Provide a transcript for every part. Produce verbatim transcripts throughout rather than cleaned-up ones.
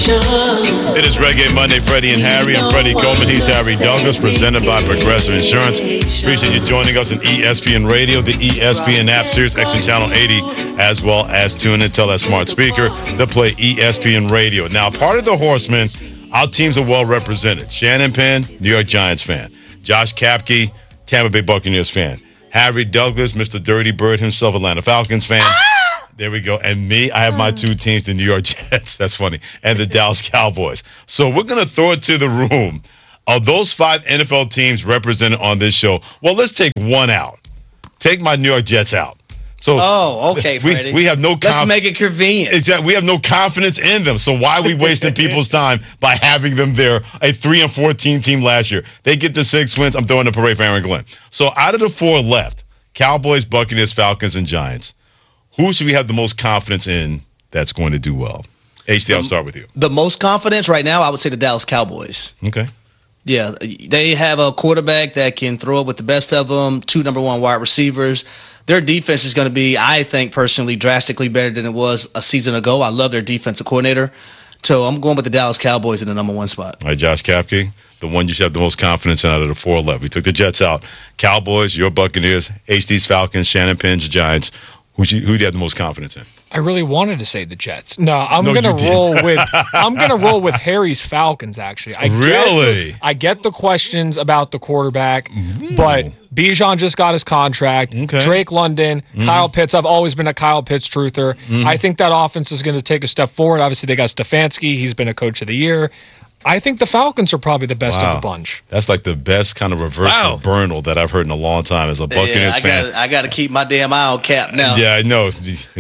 It is Reggae Monday, Freddie and Harry. I'm Freddie Coleman. He's Harry Douglas, presented by Progressive Insurance. Appreciate you joining us on E S P N Radio, the E S P N app, Sirius X M Channel eighty, as well as tune in, tell that smart speaker to play E S P N Radio. Now, part of the Horsemen, our teams are well represented. Shannon Penn, New York Giants fan. Josh Kapke, Tampa Bay Buccaneers fan. Harry Douglas, Mister Dirty Bird himself, Atlanta Falcons fan. There we go. And me, I have my two teams, the New York Jets. That's funny. And the Dallas Cowboys. So we're going to throw it to the room. Of those five N F L teams represented on this show, well, let's take one out. Take my New York Jets out. So oh, okay, Freddie. We, we have no confidence. Let's make it convenient. Exactly. We have no confidence in them. So why are we wasting people's time by having them there? A three and fourteen team last year. They get the six wins. I'm throwing the parade for Aaron Glenn. So out of the four left, Cowboys, Buccaneers, Falcons, and Giants, who should we have the most confidence in that's going to do well? H D, I'll start with you. The most confidence right now, I would say the Dallas Cowboys. Okay. Yeah, they have a quarterback that can throw it with the best of them, two number one wide receivers. Their defense is going to be, I think, personally, drastically better than it was a season ago. I love their defensive coordinator. So I'm going with the Dallas Cowboys in the number one spot. All right, Josh Kapke, the one you should have the most confidence in out of the four left. We took the Jets out. Cowboys, your Buccaneers, H D's Falcons, Shannon Penn's Giants. Who do you, who do you have the most confidence in? I really wanted to say the Jets. No, I'm No, gonna you roll didn't. with I'm gonna roll with Harry's Falcons. Actually, I Really? Get the, I get the questions about the quarterback, but Bijan just got his contract. Okay. Drake London, Kyle Pitts. I've always been a Kyle Pitts truther. I think that offense is going to take a step forward. Obviously, they got Stefanski. He's been a coach of the year. I think the Falcons are probably the best Wow. of the bunch. That's like the best kind of reverse Wow. Bernal that I've heard in a long time as a Buccaneers yeah, I fan. Gotta, I got to keep my damn eye on Cap now. Yeah, I know.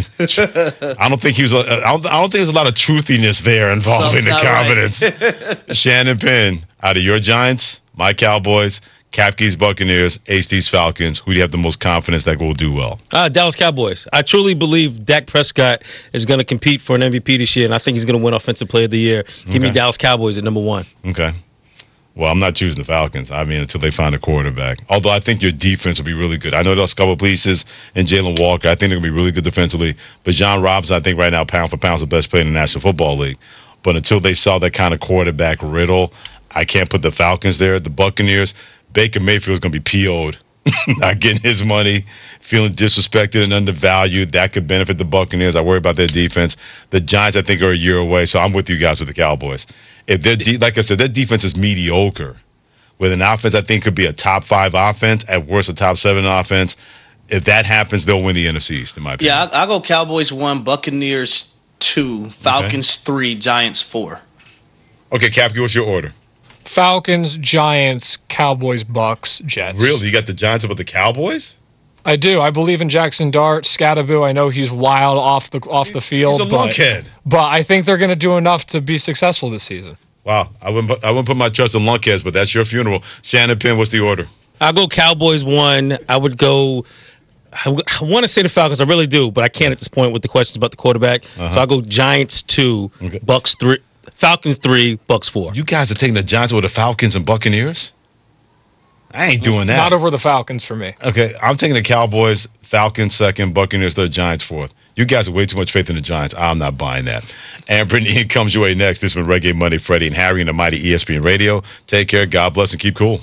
I don't think he was. I don't, I don't think there's a lot of truthiness there involved in the Something's confidence. Shannon Penn, out of your Giants, my Cowboys, Kapke's Buccaneers, H D's Falcons. Who do you have the most confidence that will do well? Uh, Dallas Cowboys. I truly believe Dak Prescott is going to compete for an M V P this year, and I think he's going to win Offensive Player of the Year. Give me Okay. Dallas Cowboys at number one. Okay. Well, I'm not choosing the Falcons. I mean, until they find a quarterback. Although I think your defense will be really good. I know there's a couple of pieces in Jalen Walker. I think they're going to be really good defensively. But John Robinson, I think right now, pound for pound, is the best player in the National Football League. But until they saw that kind of quarterback riddle, I can't put the Falcons there. The Buccaneers, Baker Mayfield's going to be P O'd. Not getting his money, feeling disrespected and undervalued. That could benefit the Buccaneers. I worry about their defense. The Giants, I think, are a year away, so I'm with you guys with the Cowboys. If they're de- like I said, their defense is mediocre. With an offense, I think could be a top five offense, at worst a top seven offense. If that happens, they'll win the N F C East, in my opinion. Yeah, I'll, I'll go Cowboys one, Buccaneers two, Falcons three, Giants four. Okay, Kapke, what's your order? Falcons, Giants, Cowboys, Bucks, Jets. Really? You got the Giants above the Cowboys? I do. I believe in Jackson Dart. Scatterboo, I know he's wild off the off the field. He's a but, lunkhead. But I think they're going to do enough to be successful this season. Wow. I wouldn't put, I wouldn't put my trust in lunkheads, but that's your funeral. Shannon Penn, what's the order? I'll go Cowboys one. I would go. I, w- I want to say the Falcons. I really do, but I can't at this point with the questions about the quarterback. Uh-huh. So I'll go Giants two, Okay. Bucks three, Falcons three, Bucks four. You guys are taking the Giants over the Falcons and Buccaneers? I ain't doing that. Not over the Falcons for me. Okay, I'm taking the Cowboys, Falcons second, Buccaneers third, Giants fourth. You guys have way too much faith in the Giants. I'm not buying that. And Brittany Ian comes your way next. This has been Reggae Monday, Freddie and Harry and the mighty E S P N Radio. Take care, God bless, and keep cool.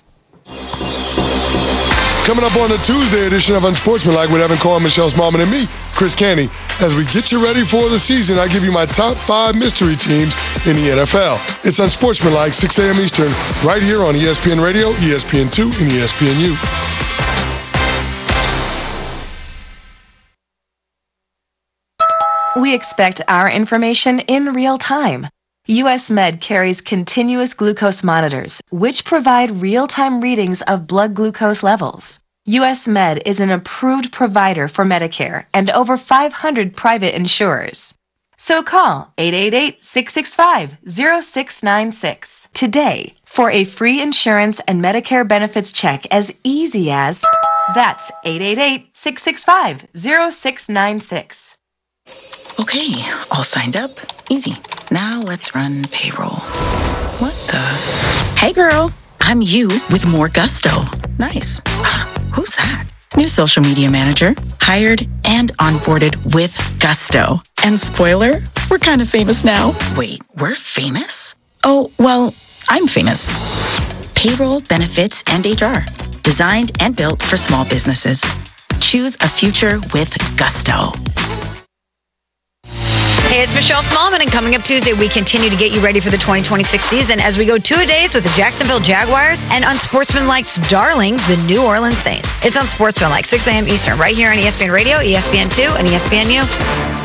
Coming up on the Tuesday edition of Unsportsmanlike with Evan Cohen, Michelle Smallman, and me, Chris Canty. As we get you ready for the season, I give you my top five mystery teams in the N F L. It's Unsportsmanlike, six a.m. Eastern, right here on E S P N Radio, E S P N two, and E S P N U. We expect our information in real time. U S Med carries continuous glucose monitors, which provide real-time readings of blood glucose levels. U S Med is an approved provider for Medicare and over five hundred private insurers. So call eight eight eight, six six five, zero six nine six today for a free insurance and Medicare benefits check as easy as that's eight eight eight, six six five, zero six nine six. Okay, all signed up. Easy. Now let's run payroll. What the? Hey girl, I'm you with more gusto. Nice. Who's that? New social media manager. Hired and onboarded with gusto. And spoiler, we're kind of famous now. Wait, we're famous? Oh, well, I'm famous. Payroll, benefits, and H R. Designed and built for small businesses. Choose a future with Gusto. Hey, it's Michelle Smallman, and coming up Tuesday, we continue to get you ready for the twenty twenty-six season as we go two-a-days with the Jacksonville Jaguars and Unsportsmanlike's Darlings, the New Orleans Saints. It's Unsportsmanlike, six a.m. Eastern, right here on E S P N Radio, E S P N two, and E S P N U.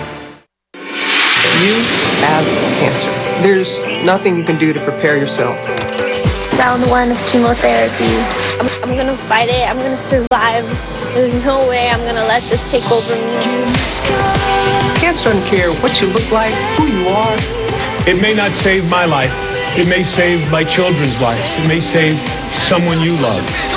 You have cancer. There's nothing you can do to prepare yourself. Round one of chemotherapy. I'm, I'm gonna fight it. I'm gonna survive. There's no way I'm gonna let this take over me. Cancer doesn't care what you look like, who you are. It may not save my life. It may save my children's life. It may save someone you love.